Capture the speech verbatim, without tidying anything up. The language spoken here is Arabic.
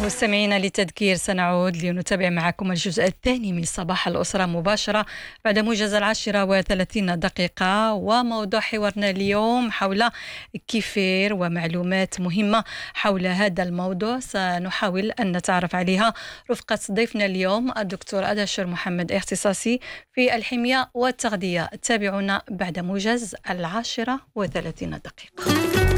مستمعينا لتذكير سنعود لنتابع معكم الجزء الثاني من صباح الأسرة مباشرة بعد موجز العاشرة وثلاثين دقيقة، وموضوع حوارنا اليوم حول كيفير ومعلومات مهمة حول هذا الموضوع سنحاول أن نتعرف عليها رفقة ضيفنا اليوم الدكتور أدهشر محمد، اختصاصي في الحمية والتغذية. تابعونا بعد موجز العاشرة وثلاثين دقيقة.